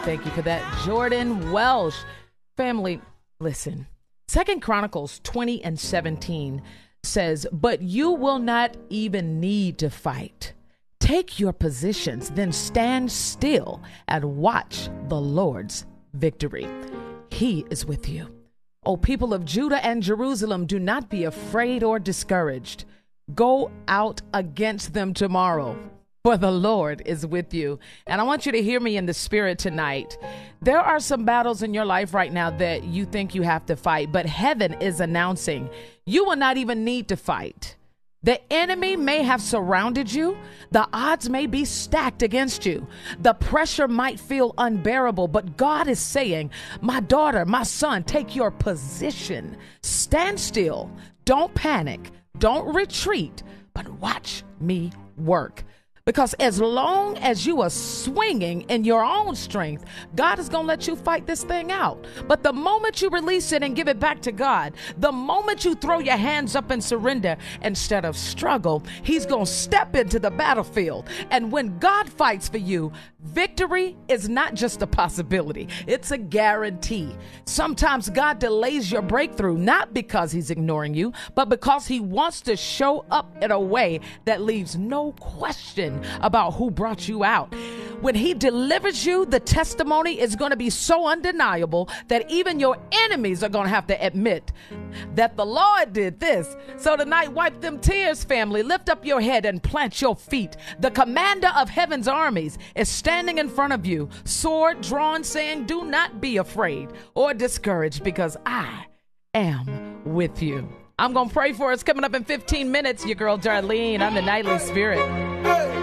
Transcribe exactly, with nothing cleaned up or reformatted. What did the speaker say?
Thank you for that, Jordan Welsh. Family, listen. Second Chronicles twenty and seventeen says, but you will not even need to fight. Take your positions, then stand still and watch the Lord's victory. He is with you. O people of Judah and Jerusalem, do not be afraid or discouraged. Go out against them tomorrow, for the Lord is with you. And I want you to hear me in the spirit tonight. There are some battles in your life right now that you think you have to fight, but heaven is announcing you will not even need to fight. The enemy may have surrounded you. The odds may be stacked against you. The pressure might feel unbearable, but God is saying, my daughter, my son, take your position. Stand still. Don't panic. Don't retreat, but watch me work. Because as long as you are swinging in your own strength, God is going to let you fight this thing out. But the moment you release it and give it back to God, the moment you throw your hands up and surrender instead of struggle, he's going to step into the battlefield. And when God fights for you, victory is not just a possibility. It's a guarantee. Sometimes God delays your breakthrough, not because he's ignoring you, but because he wants to show up in a way that leaves no question about who brought you out. When he delivers you, the testimony is going to be so undeniable that even your enemies are going to have to admit that the Lord did this. So tonight, wipe them tears, family. Lift up your head and plant your feet. The commander of heaven's armies is standing in front of you, sword drawn, saying, do not be afraid or discouraged, because I am with you. I'm going to pray for us coming up in fifteen minutes. Your girl, Darlene. I'm the Nightly Spirit.